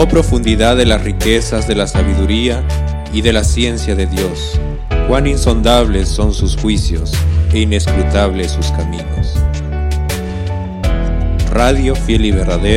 Oh profundidad de las riquezas de la sabiduría y de la ciencia de Dios, cuán insondables son sus juicios e inescrutables sus caminos. Radio Fiel y Verdadera